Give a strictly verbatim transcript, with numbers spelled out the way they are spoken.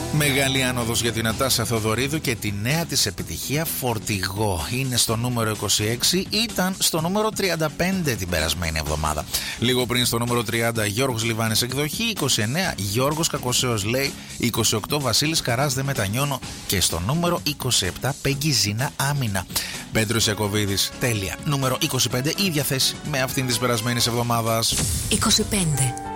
Μεγάλη άνοδος για την Νατάσα Θεοδωρίδου και τη νέα της επιτυχία Φορτηγό. Είναι στο νούμερο είκοσι έξι, ήταν στο νούμερο τριάντα πέντε την περασμένη εβδομάδα. Λίγο πριν στο νούμερο τριάντα Γιώργος Λιβάνης εκδοχή, είκοσι εννέα Γιώργος Κακοσέος λέει, είκοσι οκτώ Βασίλης Καράς δεν μετανιώνω και στο νούμερο είκοσι επτά Πέγγι Ζήνα Άμυνα. Πέτρος Ιακωβίδης, τέλεια. Νούμερο είκοσι πέντε, ίδια θέση με αυτήν της περασμένης εβδομάδας. είκοσι πέντε.